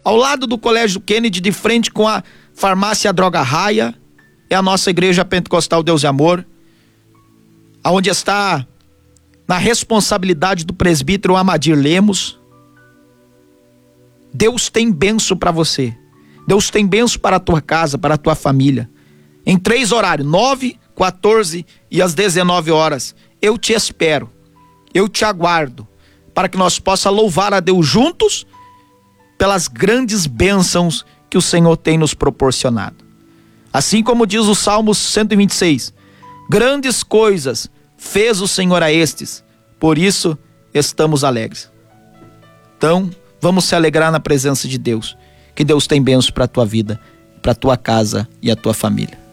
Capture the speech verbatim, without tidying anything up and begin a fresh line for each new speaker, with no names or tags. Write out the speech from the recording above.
ao lado do Colégio Kennedy, de frente com a farmácia Droga Raia, é a nossa igreja pentecostal Deus e Amor, aonde está na responsabilidade do presbítero Amadir Lemos. Deus tem bênção para você. Deus tem bênção para a tua casa, para a tua família. Em três horários, nove, quatorze e às dezenove horas. Eu te espero, eu te aguardo, para que nós possamos louvar a Deus juntos pelas grandes bênçãos que o Senhor tem nos proporcionado. Assim como diz o Salmo cento e vinte e seis, grandes coisas fez o Senhor a estes, por isso estamos alegres. Então, vamos se alegrar na presença de Deus, que Deus tem bênçãos para a tua vida, para a tua casa e a tua família.